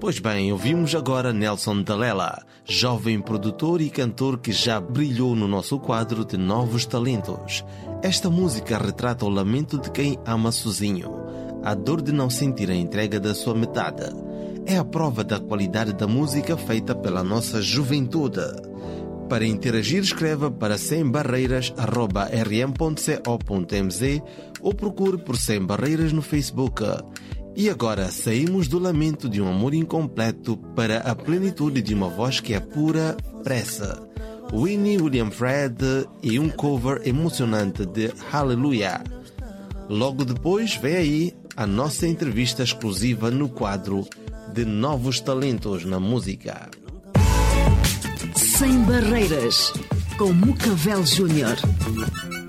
Pois bem, ouvimos agora Nelson Dalela, jovem produtor e cantor que já brilhou no nosso quadro de Novos Talentos. Esta música retrata o lamento de quem ama sozinho, a dor de não sentir a entrega da sua metade. É a prova da qualidade da música feita pela nossa juventude. Para interagir, escreva para sembarreiras@rm.co.mz ou procure por Sem Barreiras no Facebook. E agora saímos do lamento de um amor incompleto para a plenitude de uma voz que é pura pressa. Winnie William Fred e um cover emocionante de Hallelujah. Logo depois vem aí a nossa entrevista exclusiva no quadro de Novos Talentos na Música. Sem Barreiras, com Mucavel Júnior.